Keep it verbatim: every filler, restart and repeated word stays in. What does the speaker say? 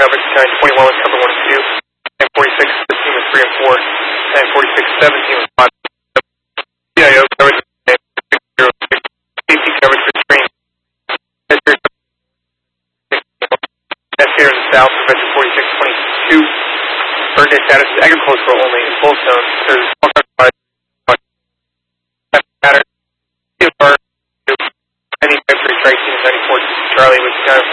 coverage, nine twenty-one was cover one and two, nine forty-six fifteen was three and four, nine forty-six seventeen was five. C I O coverage six zero six, safety coverage for screen. That's here in the south, Vector forty-six twenty-two. Bird day status is agricultural only in full zone. There's all kinds of matter. Any Vector striking ninety-four Charlie with kind of